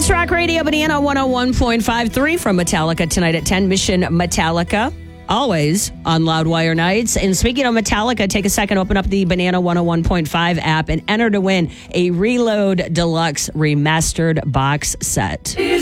It's Rock Radio Banana 101.53 from Metallica tonight at 10. Mission Metallica. Always on Loudwire nights. And speaking of Metallica, take a second, open up the Banana 101.5 app and enter to win a Reload Deluxe Remastered box set.